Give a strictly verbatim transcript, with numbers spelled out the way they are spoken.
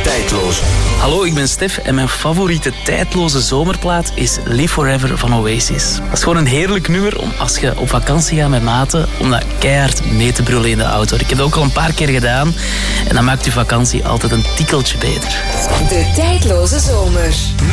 Tijdloos. Hallo, ik ben Stef en mijn favoriete tijdloze zomerplaat is Live Forever van Oasis. Dat is gewoon een heerlijk nummer om als je op vakantie gaat met maten, om dat keihard mee te brullen in de auto. Ik heb dat ook al een paar keer gedaan en dat maakt je vakantie altijd een tikkeltje beter. De tijdloze zomer.